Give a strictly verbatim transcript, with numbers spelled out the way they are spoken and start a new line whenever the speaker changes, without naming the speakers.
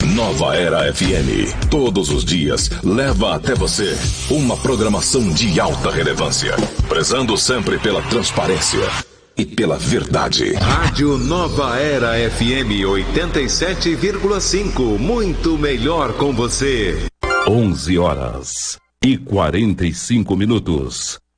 Nova Era F M. Todos os dias leva até você uma programação de alta relevância, prezando sempre pela transparência e pela verdade.
Rádio Nova Era F M oitenta e sete vírgula cinco. Muito melhor com você.
onze horas e quarenta e cinco minutos.